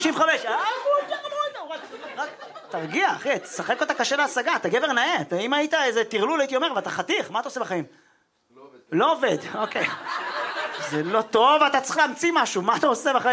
65, רק תרגיע, אחי, תשחק אותה קשה להשגה, אתה גבר נאה. אם היית איזה תרלול, הייתי אומר, ואתה חתיך, מה אתה עושה בחיים? לא עובד, אוקיי. זה לא טוב, אתה צריך להמציא משהו, מה אתה עושה בחיים?